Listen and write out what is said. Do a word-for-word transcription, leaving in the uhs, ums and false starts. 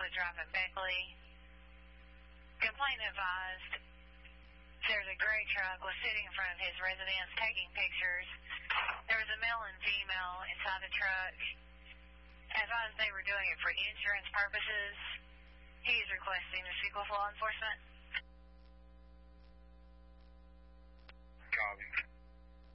was driving Beckley. Complainant advised there's a gray truck was sitting in front of his residence taking pictures. There was a male and female inside the truck. Advised they were doing it for insurance purposes. He is requesting to speak with law enforcement. Copy.